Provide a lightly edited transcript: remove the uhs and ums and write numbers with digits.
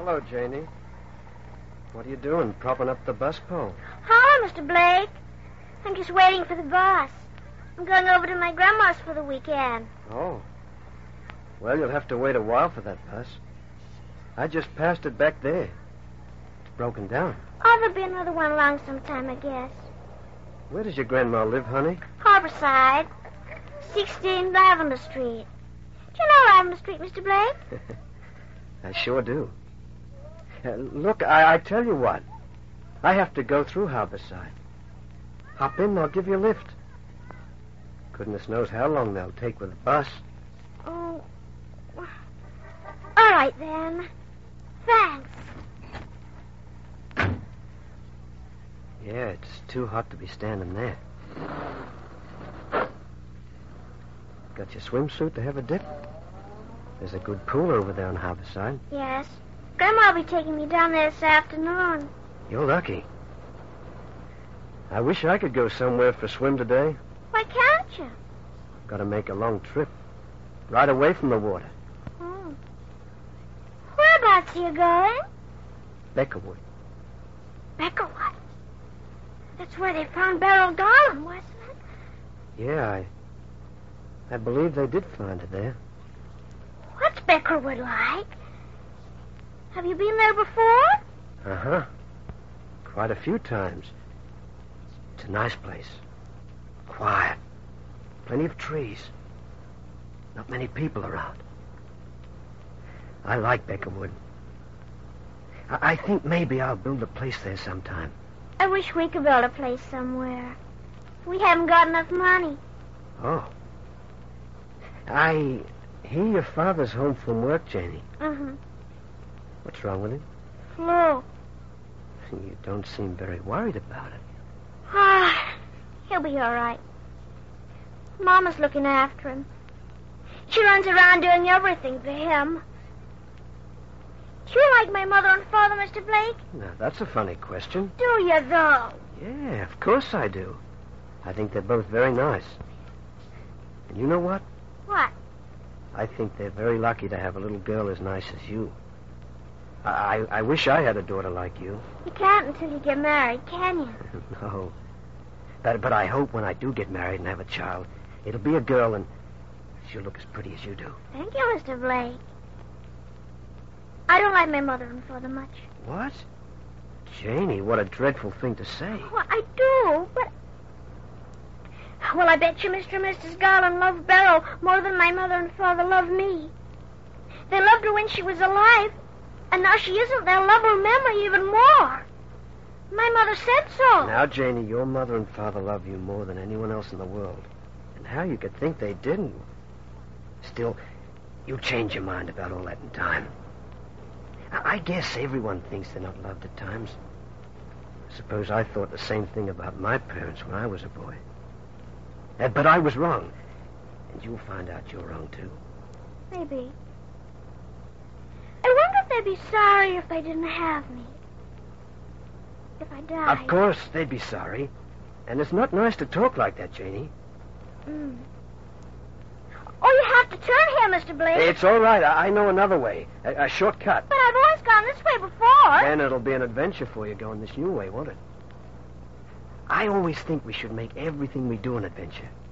Hello, Janie. What are you doing, propping up the bus pole? Hello, Mr. Blake. I'm just waiting for the bus. I'm going over to my grandma's for the weekend. Oh. Well, you'll have to wait a while for that bus. I just passed it back there. It's broken down. Oh, there'll be another one along sometime, I guess. Where does your grandma live, honey? Harborside, 16 Lavender Street. Do you know Lavender Street, Mr. Blake? I sure do. Look, I tell you what. I have to go through Harborside. Hop in, I'll give you a lift. Goodness knows how long they'll take with the bus. Oh. All right, then. Thanks. Yeah, it's too hot to be standing there. Got your swimsuit to have a dip? There's a good pool over there on Harborside. Yes. Grandma will be taking me down there this afternoon. You're lucky. I wish I could go somewhere for a swim today. Why can't you? Got to make a long trip. Right away from the water. Oh. Whereabouts are you going? Beckerwood. Beckerwood? That's where they found Beryl Garland, wasn't it? Yeah, I believe they did find her there. What's Beckerwood like? Have you been there before? Uh-huh. Quite a few times. It's a nice place. Quiet. Plenty of trees. Not many people around. I like Beckerwood. I think maybe I'll build a place there sometime. I wish we could build a place somewhere. We haven't got enough money. Oh. I hear your father's home from work, Janie. Uh-huh. What's wrong with him? Flu. You don't seem very worried about it. Ah, he'll be all right. Mama's looking after him. She runs around doing everything for him. Do you like my mother and father, Mr. Blake? Now, that's a funny question. Do you, though? Yeah, of course I do. I think they're both very nice. And you know what? What? I think they're very lucky to have a little girl as nice as you. I wish I had a daughter like you. You can't until you get married, can you? No. But I hope when I do get married and have a child, it'll be a girl and she'll look as pretty as you do. Thank you, Mr. Blake. I don't like my mother and father much. What? Janie, what a dreadful thing to say. Well, I do, but... Well, I bet you Mr. and Mrs. Garland loved Beryl more than my mother and father loved me. They loved her when she was alive, and now she isn't. They'll love her memory even more. My mother said so. Now, Janie, your mother and father love you more than anyone else in the world. And how you could think they didn't. Still, you'll change your mind about all that in time. I guess everyone thinks they're not loved at times. I suppose I thought the same thing about my parents when I was a boy. But I was wrong. And you'll find out you're wrong, too. Maybe. I wonder if they'd be sorry if they didn't have me. If I died. Of course, they'd be sorry. And it's not nice to talk like that, Janie. Mm. Oh, you have to turn here, Mr. Blake. It's all right. I know another way. A shortcut. But I've always gone this way before. Then it'll be an adventure for you going this new way, won't it? I always think we should make everything we do an adventure.